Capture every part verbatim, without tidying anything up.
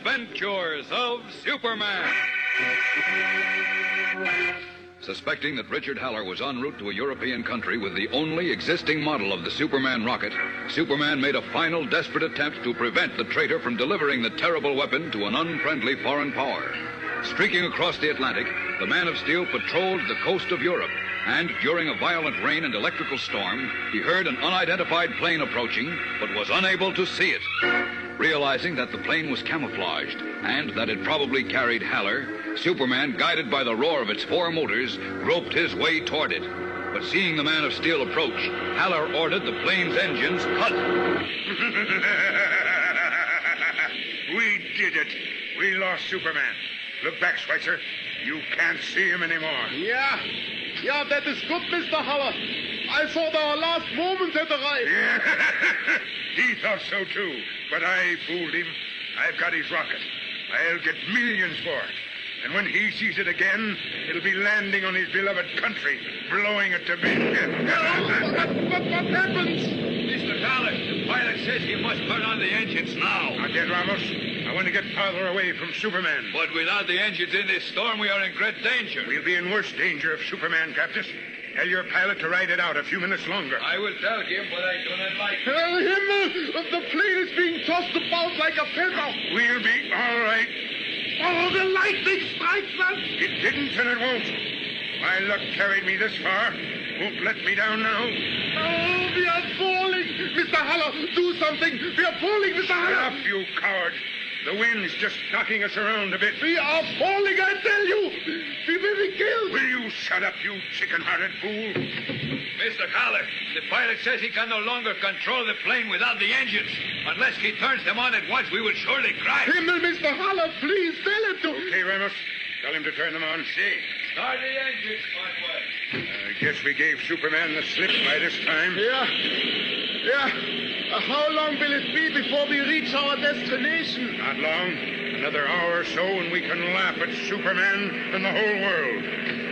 Adventures of Superman. Suspecting that Richard Haller was en route to a European country with the only existing model of the Superman rocket, Superman made a final desperate attempt to prevent the traitor from delivering the terrible weapon to an unfriendly foreign power. Streaking across the Atlantic, the Man of Steel patrolled the coast of Europe, and during a violent rain and electrical storm, he heard an unidentified plane approaching, but was unable to see it. Realizing that the plane was camouflaged and that it probably carried Haller, Superman, guided by the roar of its four motors, groped his way toward it. But seeing the Man of Steel approach, Haller ordered the plane's engines cut. We did it. We lost Superman. Look back, Schweitzer. You can't see him anymore. Yeah. Yeah, that is good, Mister Haller. I thought our last moments had arrived. Yeah. He thought so, too. But I fooled him. I've got his rocket. I'll get millions for it. And when he sees it again, it'll be landing on his beloved country, blowing it to bits. what, what, what happens? Mister Haller, the pilot says you must turn on the engines now. Not yet, Ramos. I want to get farther away from Superman. But without the engines in this storm, we are in great danger. We'll be in worse danger if Superman captures. Tell your pilot to ride it out a few minutes longer. I will tell him, but I do not like it. Herr Himmel! The plane is being tossed about like a feather. We'll be all right. Oh, the lightning strikes us! It didn't and it won't. My luck carried me this far. Won't let me down now. Oh, we are falling! Mister Haller, do something! We are falling, Mister Get Haller! up, you coward. The wind's just knocking us around a bit. We are falling, I tell you! We will be killed! Will you shut up, you chicken-hearted fool? Mister Haller, the pilot says he can no longer control the plane without the engines. Unless he turns them on at once, we will surely crash. Himmel, Mister Haller, please tell it to... Okay, Ramos. Tell him to turn them on. See. Start the engines, Conway. I guess we gave Superman the slip by this time. Yeah. Yeah. Uh, how long will it be before we reach our destination? Not long. Another hour or so, and we can laugh at Superman and the whole world.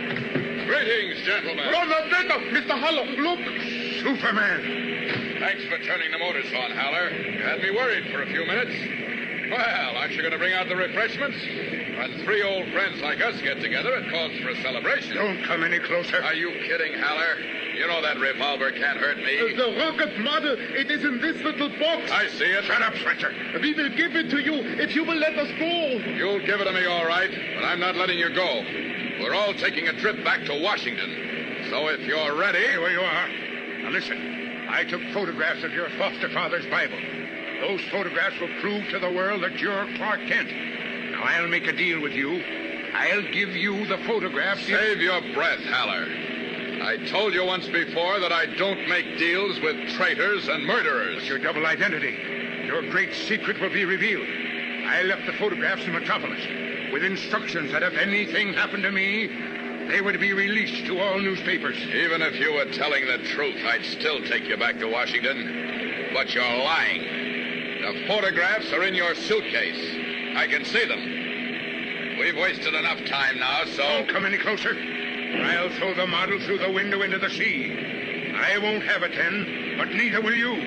Greetings, gentlemen. No, no, no, Mister Haller, look. Superman. Thanks for turning the motors on, Haller. You had me worried for a few minutes. Well, aren't you going to bring out the refreshments? When three old friends like us get together, it calls for a celebration. Don't come any closer. Are you kidding, Haller? You know that revolver can't hurt me. Uh, the rocket model, it is in this little box. I see it. Shut up, Schweitzer. We will give it to you if you will let us go. You'll give it to me, all right, but I'm not letting you go. We're all taking a trip back to Washington. So if you're ready... Stay where you are. Now listen. I took photographs of your foster father's Bible. Those photographs will prove to the world that you're Clark Kent. Now, I'll make a deal with you. I'll give you the photographs... Save your breath, Haller. I told you once before that I don't make deals with traitors and murderers. Your double identity. Your great secret will be revealed. I left the photographs in Metropolis with instructions that if anything happened to me, they were to be released to all newspapers. Even if you were telling the truth, I'd still take you back to Washington. But you're lying. The photographs are in your suitcase. I can see them. We've wasted enough time now, so... Don't come any closer. I'll throw the model through the window into the sea. I won't have it then, but neither will you.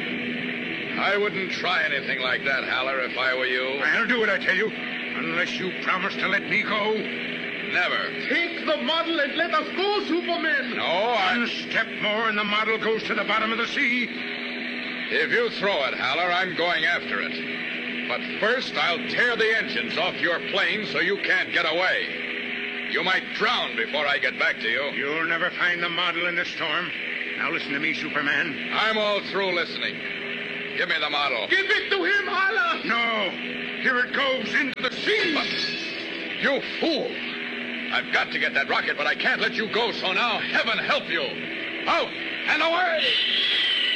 I wouldn't try anything like that, Haller, if I were you. I'll do it, I tell you, unless you promise to let me go. Never. Take the model and let us go, Superman. No, I... One step more and the model goes to the bottom of the sea. If you throw it, Haller, I'm going after it. But first, I'll tear the engines off your plane so you can't get away. You might drown before I get back to you. You'll never find the model in this storm. Now listen to me, Superman. I'm all through listening. Give me the model. Give it to him, Haller. No. Here it goes into the sea. But, you fool. I've got to get that rocket, but I can't let you go, so now heaven help you. Out and away!